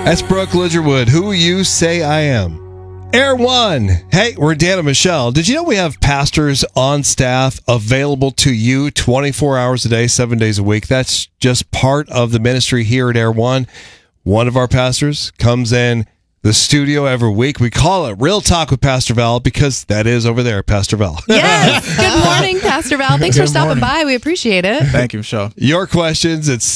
That's Brooke Lidgerwood, Who You Say I Am. Air One. Hey, we're Dan and Michelle. Did you know we have pastors on staff available to you 24 hours a day, 7 days a week? That's just part of the ministry here at Air One. One of our pastors comes in the studio every week. We call it Real Talk with Pastor Val because that is over there, Pastor Val. Yes. Good morning, Pastor Val. Thanks for stopping by. We appreciate it. Thank you, Michelle. Your questions at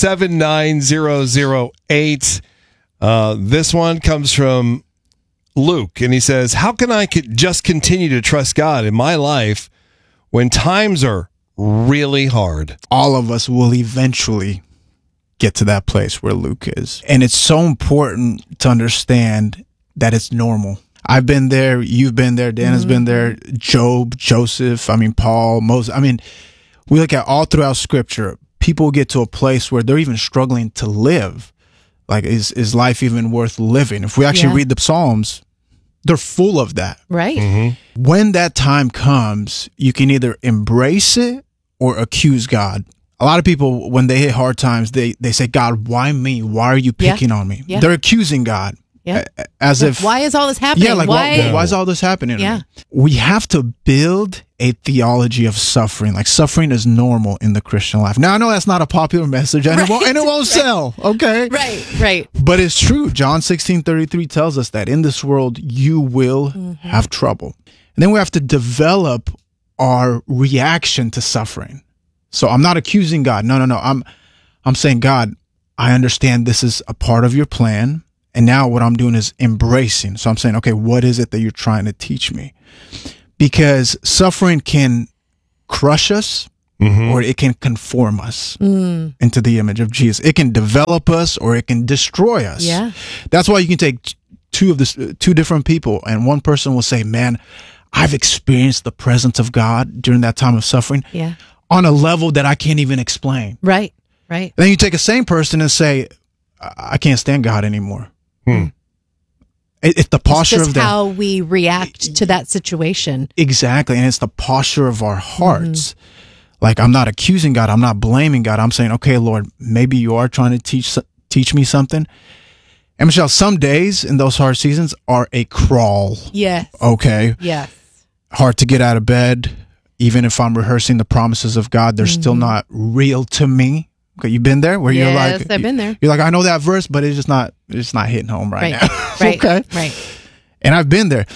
79008. This one comes from Luke, and he says, how can I just continue to trust God in my life when times are really hard? All of us will eventually get to that place where Luke is. And it's so important to understand that it's normal. I've been there. You've been there. Dan has been there. Job, Joseph, Paul, Moses. We look at all throughout Scripture, people get to a place where they're even struggling to live. Like, is life even worth living? If we actually read the Psalms, they're full of that. Right. Mm-hmm. When that time comes, you can either embrace it or accuse God. A lot of people, when they hit hard times, they say, God, why me? Why are you picking on me? Yeah. They're accusing God. Yeah. As if, why is all this happening? Yeah, like, why is all this happening to me? We have to build a theology of suffering. Like, suffering is normal in the Christian life. Now, I know that's not a popular message, and it won't sell, okay? Right. But it's true. John 16:33 tells us that in this world, you will have trouble. And then we have to develop our reaction to suffering. So I'm not accusing God. No. I'm saying, God, I understand this is a part of your plan. And now what I'm doing is embracing. So I'm saying, okay, what is it that you're trying to teach me? Because suffering can crush us or it can conform us into the image of Jesus. It can develop us or it can destroy us. Yeah. That's why you can take two different people and one person will say, man, I've experienced the presence of God during that time of suffering on a level that I can't even explain. Right. And then you take a same person and say, I can't stand God anymore. It's the posture of how we react to that situation. Exactly. And it's the posture of our hearts. Like, I'm not accusing God. I'm not blaming God. I'm saying, okay, Lord, maybe you are trying to teach me something. And Michelle, some days in those hard seasons are a crawl. Yes. Okay. Yes. Hard to get out of bed. Even if I'm rehearsing the promises of God, they're still not real to me. Okay, you've been there where you're like, I've been there. You're like, I know that verse, but it's not hitting home right now. Right. Okay. Right. And I've been there.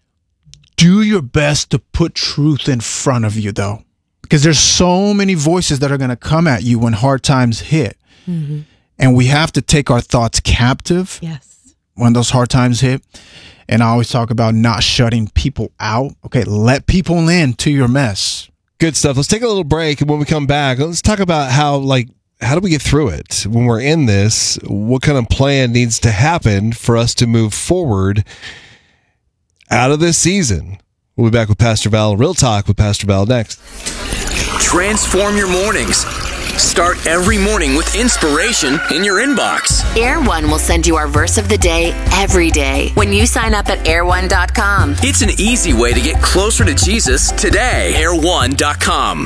Do your best to put truth in front of you, though, because there's so many voices that are going to come at you when hard times hit. And we have to take our thoughts captive when those hard times hit. And I always talk about not shutting people out. Okay, let people in to your mess. Good stuff. Let's take a little break, and when we come back, let's talk about how do we get through it when we're in this? What kind of plan needs to happen for us to move forward out of this season? We'll be back with Pastor Val. Real Talk with Pastor Val next. Transform your mornings. Start every morning with inspiration in your inbox. Air One will send you our verse of the day every day when you sign up at air1.com. It's an easy way to get closer to Jesus today. Air1.com.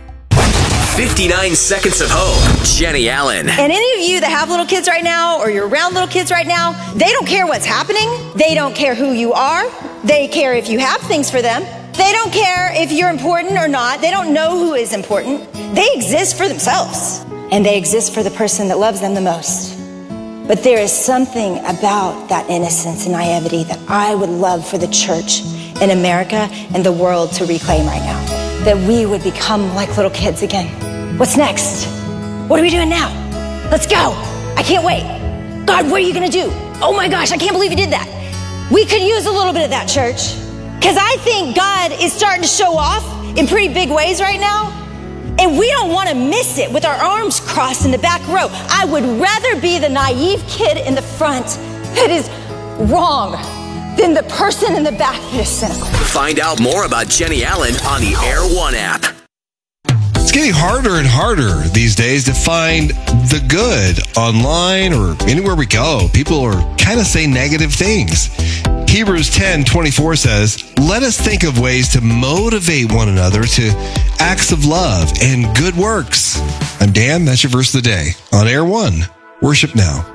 59 Seconds of Hope. Jenny Allen. And any of you that have little kids right now, or you're around little kids right now, they don't care what's happening. They don't care who you are. They care if you have things for them. They don't care if you're important or not. They don't know who is important. They exist for themselves. And they exist for the person that loves them the most. But there is something about that innocence and naivety that I would love for the church in America and the world to reclaim right now. That we would become like little kids again. What's next? What are we doing now? Let's go. I can't wait. God, what are you going to do? Oh my gosh, I can't believe you did that. We could use a little bit of that, church. Because I think God is starting to show off in pretty big ways right now. And we don't want to miss it with our arms crossed in the back row. I would rather be the naive kid in the front that is wrong than the person in the back that is cynical. Find out more about Jenny Allen on the Air One app. It's getting harder and harder these days to find the good online or anywhere we go. People are kind of saying negative things. Hebrews 10:24 says, let us think of ways to motivate one another to acts of love and good works. I'm Dan. That's your verse of the day on Air One. Worship now.